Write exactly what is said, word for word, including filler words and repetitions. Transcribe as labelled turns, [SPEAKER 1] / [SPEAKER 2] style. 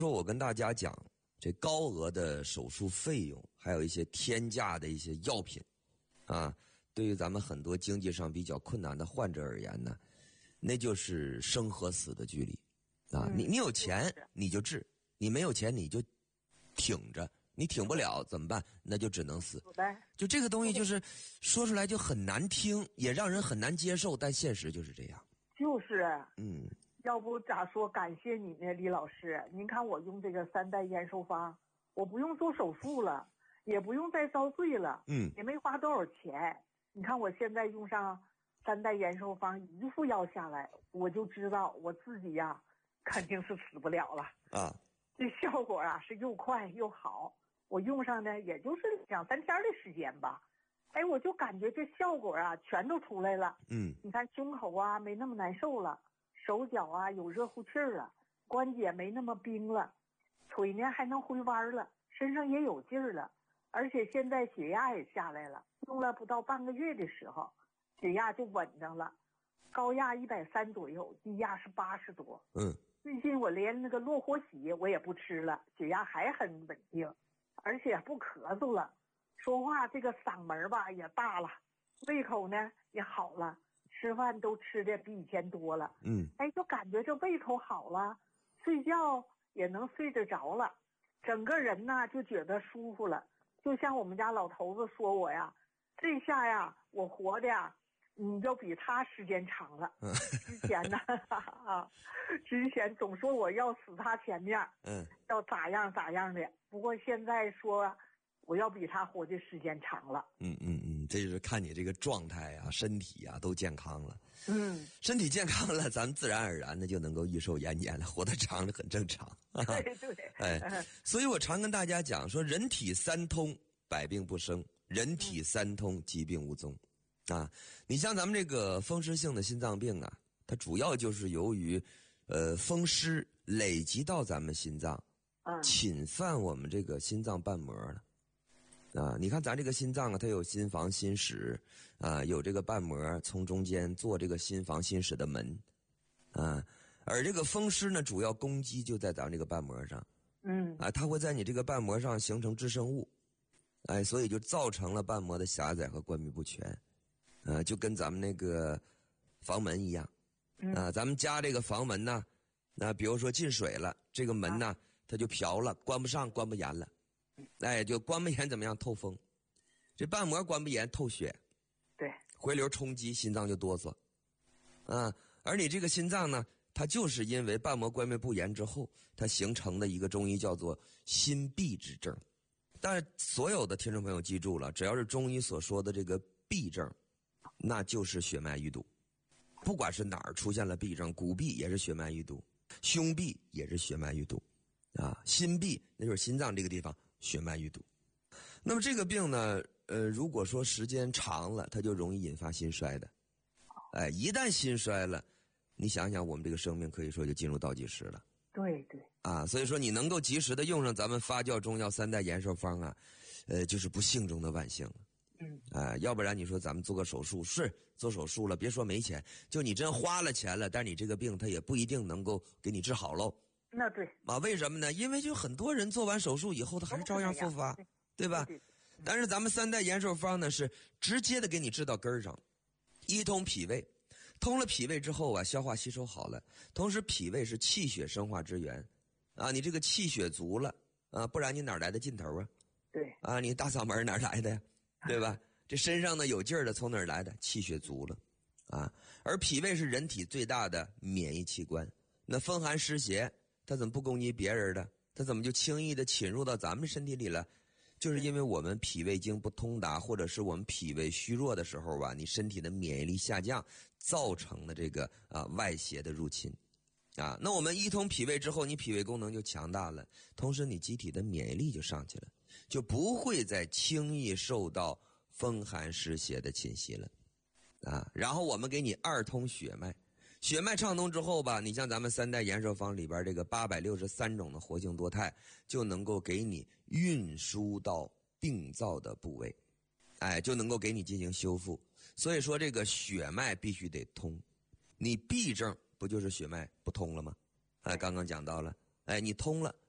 [SPEAKER 1] 说我跟大家讲，这高额的手术费用，还有一些天价的一些药品，啊，对于咱们很多经济上比较困难的患者而言呢，那就是生和死的距离啊！
[SPEAKER 2] 嗯、
[SPEAKER 1] 你你有钱你就治，你没有钱你就挺着，你挺不了怎么办？那就只能死。就这个东西，就是说出来就很难听，也让人很难接受，但现实就是这样。
[SPEAKER 2] 就是，
[SPEAKER 1] 嗯。
[SPEAKER 2] 要不咋说感谢你呢，李老师。您看我用这个三代延寿方，我不用做手术了，也不用再遭罪了，
[SPEAKER 1] 嗯，
[SPEAKER 2] 也没花多少钱。你看我现在用上三代延寿方，一副药下来，我就知道我自己呀，肯定是死不了了
[SPEAKER 1] 啊。
[SPEAKER 2] 这效果啊是又快又好，我用上呢也就是两三天的时间吧。哎，我就感觉这效果啊全都出来了。
[SPEAKER 1] 嗯，
[SPEAKER 2] 你看胸口啊没那么难受了。手脚啊有热乎气儿了，关节没那么冰了，腿呢还能回弯了，身上也有劲儿了，而且现在血压也下来了，用了不到半个月的时候，血压就稳当了，高压一百三左右，低压是八十多。
[SPEAKER 1] 嗯，
[SPEAKER 2] 最近我连那个落活喜我也不吃了，血压还很稳定，而且不咳嗽了，说话这个嗓门吧也大了，胃口呢也好了。吃饭都吃的比以前多了，
[SPEAKER 1] 嗯，
[SPEAKER 2] 哎，就感觉这胃口好了，睡觉也能睡得着了，整个人呢就觉得舒服了。就像我们家老头子说我呀，这下呀我活的呀，你就比他时间长了。之前呢，啊，之前总说我要死他前面，
[SPEAKER 1] 嗯，
[SPEAKER 2] 要咋样咋样的。不过现在说。我要比他活的时间长了。
[SPEAKER 1] 嗯嗯嗯，这就是看你这个状态啊，身体啊都健康了。
[SPEAKER 2] 嗯，
[SPEAKER 1] 身体健康了，咱们自然而然的就能够益寿延年了，活得长的很正常。
[SPEAKER 2] 对对，
[SPEAKER 1] 哎，所以我常跟大家讲说，人体三通，百病不生；人体三通，疾病无踪。啊，你像咱们这个风湿性的心脏病啊，它主要就是由于，呃，风湿累积到咱们心脏，
[SPEAKER 2] 嗯，
[SPEAKER 1] 侵犯我们这个心脏瓣膜了。啊，你看咱这个心脏啊，它有心房、心室，啊，有这个瓣膜从中间做这个心房、心室的门，啊，而这个风湿呢，主要攻击就在咱们这个瓣膜上，
[SPEAKER 2] 嗯，
[SPEAKER 1] 啊，它会在你这个瓣膜上形成致生物，哎，所以就造成了瓣膜的狭窄和关闭不全，啊，就跟咱们那个房门一样，啊，咱们家这个房门呢，那比如说进水了，这个门呢，它就瓢了，关不上，关不严了。哎，就关不严怎么样？透风，这瓣膜关不严透血，
[SPEAKER 2] 对，
[SPEAKER 1] 回流冲击，心脏就哆嗦，啊，而你这个心脏呢，它就是因为瓣膜关闭不严之后，它形成的一个中医叫做心闭之症。但是所有的听众朋友记住了，只要是中医所说的这个闭症，那就是血脉淤堵，不管是哪儿出现了闭症，骨壁也是血脉淤堵，胸壁也是血脉淤堵，啊，心壁那就是心脏这个地方。血脉淤堵，那么这个病呢，呃，如果说时间长了，它就容易引发心衰的。哎，一旦心衰了，你想想，我们这个生命可以说就进入倒计时了。
[SPEAKER 2] 对对。
[SPEAKER 1] 啊，所以说你能够及时的用上咱们发酵中药三代延寿方啊，呃，就是不幸中的万幸了。
[SPEAKER 2] 嗯。
[SPEAKER 1] 啊，要不然你说咱们做个手术，是做手术了，别说没钱，就你真花了钱了，但你这个病它也不一定能够给你治好喽。
[SPEAKER 2] 那对
[SPEAKER 1] 啊，为什么呢？因为就很多人做完手术以后，他还是照样复发，对, 对吧？
[SPEAKER 2] 对对
[SPEAKER 1] 嗯、但是咱们三代延寿方呢，是直接的给你治到根儿上，一通脾胃，通了脾胃之后啊，消化吸收好了，同时脾胃是气血生化之源，啊，你这个气血足了啊，不然你哪来的劲头啊？
[SPEAKER 2] 对
[SPEAKER 1] 啊，你大嗓门哪来的呀？对吧？这身上呢有劲儿的从哪儿来的？气血足了，啊，而脾胃是人体最大的免疫器官，那风寒湿邪。他怎么不攻击别人的？他怎么就轻易的侵入到咱们身体里了？就是因为我们脾胃经不通达，或者是我们脾胃虚弱的时候吧，你身体的免疫力下降，造成的这个啊外邪的入侵，啊，那我们一通脾胃之后，你脾胃功能就强大了，同时你机体的免疫力就上去了，就不会再轻易受到风寒湿邪的侵袭了，啊，然后我们给你二通血脉。血脉畅通之后吧，你像咱们三代延寿方里边这个八百六十三种的活性多肽，就能够给你运输到病灶的部位，哎，就能够给你进行修复。所以说这个血脉必须得通，你闭症不就是血脉不通了吗？哎，刚刚讲到了，哎，你通了，